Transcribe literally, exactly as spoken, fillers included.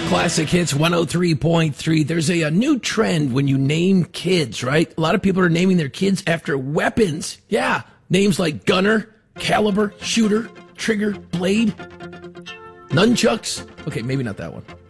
Classic Hits one oh three point three. There's a, a new trend when you name kids, right? A lot of people are naming their kids after weapons. Yeah, names like Gunner, Caliber, Shooter, Trigger, Blade, Nunchucks. Okay, maybe not that one.